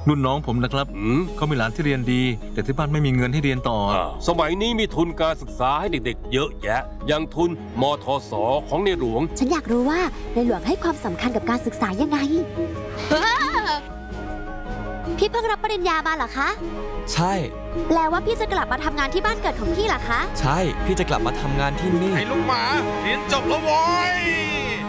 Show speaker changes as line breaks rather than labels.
รุ่นน้องผมนะครับเขามีหลานที่เรียนดี แต่ที่บ้านไม่มีเงินให้เรียนต่อ
สมัยนี้มีทุนการศึกษาให้เด็กๆเยอะแยะอย่างทุนมทสของในหลวง
ฉันอยากรู้ว่าในหลวงให้ความสำคัญกับการศึกษายังไง พี่เพิ่งรับปริญญามาเหรอคะ
ใช่
แปลว่าพี่จะกลับมาทำงานที่บ้านเกิดของพี่เหรอคะ
ใช่พี่จะกลับมาทำงานที่นี่
ไอ้ลูกหมาเรียนจบแล้วโว้ย